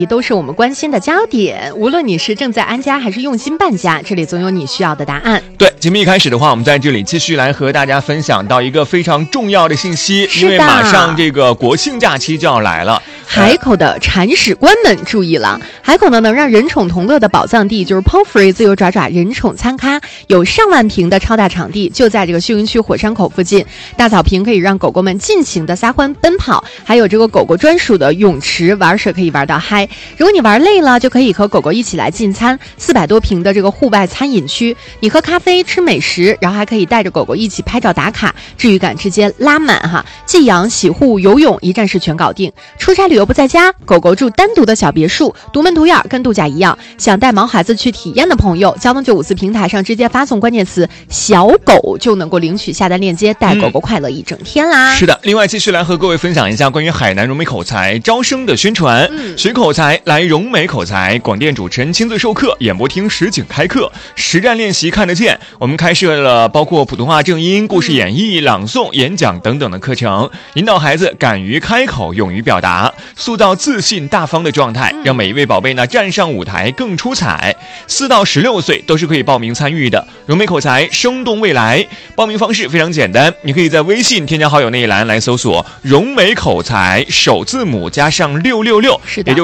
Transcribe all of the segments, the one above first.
都是我们关心的焦点，无论你是正在安家还是用心办家，这里总有你需要的答案。 对，节目一开始的话，我们在这里继续来和大家分享到一个非常重要的信息，因为马上这个国庆假期就要来了。 海口的铲屎官们注意了，海口呢能让人宠同乐的宝藏地就是 Paw Free 自由爪爪人宠餐咖，有上万平的超大场地，就在这个秀云区火山口附近，大草坪可以让狗狗们尽情的撒欢奔跑，还有这个狗狗专属的泳池，玩水可以玩到嗨。如果你玩累了，就可以和狗狗一起来进餐，400多平的这个户外餐饮区，你喝咖啡吃美食，然后还可以带着狗狗一起拍照打卡，治愈感直接拉满哈。寄养、洗护、游泳一站式全搞定。出差旅游不在家，狗狗住单独的小别墅，独门独院，跟度假一样。想带毛孩子去体验的朋友，交通954平台上直接发送关键词小狗就能够领取下单链接，带狗狗快乐一整天啦。 是的，另外继续来和各位分享一下关于海南融美口才招生的宣传。学口才来融美口才，广电主持人亲自授课，演播厅实景开课，实战练习看得见。我们开设了包括普通话正音、故事演绎、朗诵、演讲等等的课程，引导孩子敢于开口，勇于表达，塑造自信大方的状态，让每一位宝贝呢站上舞台更出彩。4到16岁都是可以报名参与的。融美口才，生动未来。报名方式非常简单，你可以在微信添加好友那一栏来搜索融美口才，首字母加上666， 是的， 也就是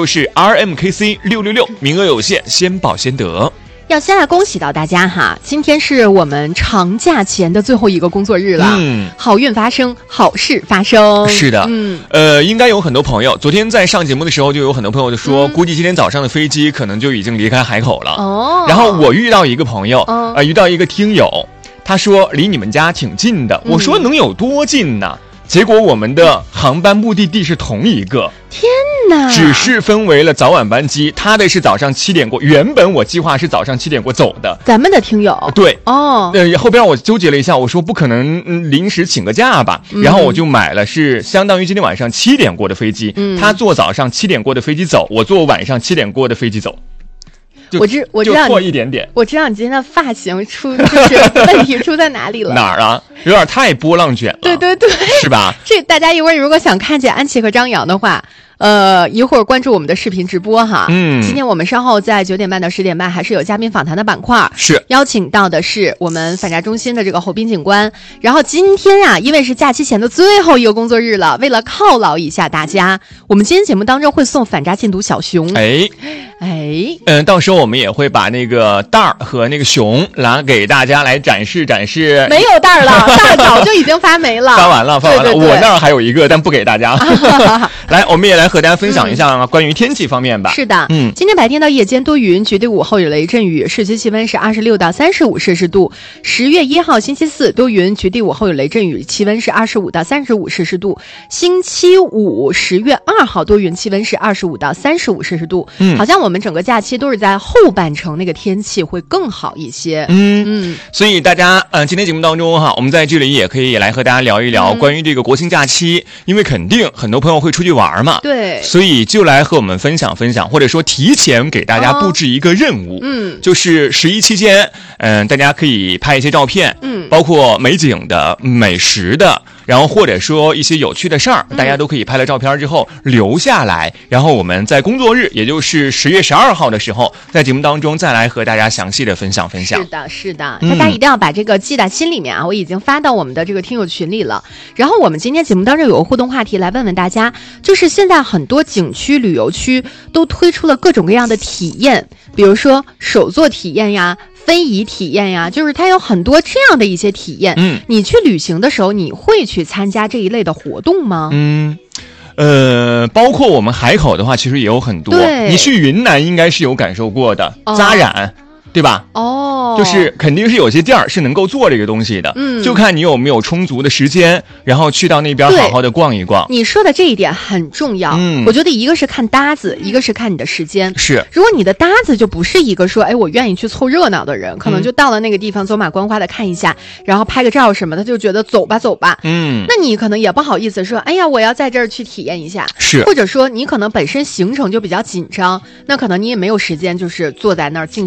RMKC 666，名额有限，先报先得。 要先来恭喜到大家哈，今天是我们长假前的最后一个工作日了。好运发生，好事发生。 是的，应该有很多朋友，昨天在上节目的时候就有很多朋友就说，估计今天早上的飞机可能就已经离开海口了。然后我遇到一个朋友，遇到一个听友，他说离你们家挺近的，我说能有多近呢？结果我们的航班目的地是同一个。 天哪！ 只是分为了早晚班机，他的是早上7点过，原本我计划是早上7点过走的。 咱们的听友对后边我纠结了一下，我说不可能临时请个假吧，然后我就买了是相当于今天晚上7点过的飞机，他坐早上7点过的飞机走，我坐晚上7点过的飞机走。 我知道错一点点， 我知道你今天的发型就是问题出在哪里了。 哪儿啊？有点太波浪卷了。 对， 是吧？ 这大家一会儿如果想看见安琪和张扬的话，一会儿关注我们的视频直播哈。今天我们稍后在9点半到10点半还是有嘉宾访谈的板块， 是邀请到的是我们反诈中心的这个侯斌警官。然后今天啊，因为是假期前的最后一个工作日了，为了犒劳一下大家，我们今天节目当中会送反诈禁毒小熊。 到时候我们也会把那个袋儿和那个熊拿给大家来展示展示。 没有袋儿了，袋儿早就已经发没了， 发完了。 对我那儿还有一个，但不给大家。来，我们也来和大家分享一下关于天气方面吧。 是的，今天白天到夜间多云，绝对午后有雷阵雨，市区气温是26到35摄氏度。10月1号星期四多云，绝对午后有雷阵雨，气温是25到35摄氏度。星期五10月2号多云，气温是25到35摄氏度。好像我们整个假期都是在后半程，那个天气会更好一些。 所以大家今天节目当中哈，我们在这里也可以来和大家聊一聊关于这个国庆假期，因为肯定很多朋友会出去玩嘛。 对， 所以就来和我们分享分享，或者说提前给大家布置一个任务。就是11期间，大家可以拍一些照片，包括美景的、美食的，然后或者说一些有趣的事儿，大家都可以拍了照片之后留下来，然后我们在工作日，也就是10月12号的时候，在节目当中再来和大家详细的分享分享。 是的，大家一定要把这个记在心里面啊！我已经发到我们的这个听友群里了。然后我们今天节目当中有个互动话题，来问问大家，就是现在很多景区、旅游区都推出了各种各样的体验，比如说手作体验呀、非遗体验呀，就是它有很多这样的一些体验。你去旅行的时候，你会去参加这一类的活动吗？ 包括我们海口的话，其实也有很多。你去云南应该是有感受过的，扎染。对吧？就是肯定是有些店儿是能够做这个东西的，就看你有没有充足的时间，然后去到那边好好的逛一逛。 你说的这一点很重要，我觉得一个是看搭子，一个是看你的时间。 是， 如果你的搭子就不是一个说，我愿意去凑热闹的人，可能就到了那个地方走马观花的看一下，然后拍个照什么的，就觉得走吧走吧。那你可能也不好意思说，我要在这儿去体验一下。 是， 或者说你可能本身行程就比较紧张，那可能你也没有时间，就是坐在那儿静下心来。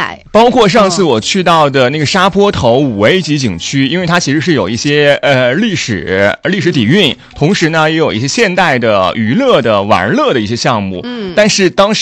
来。 包括上次我去到的那个沙坡头5A 级景区，因为它其实是有一些历史底蕴，同时呢也有一些现代的娱乐的玩乐的一些项目。但是当时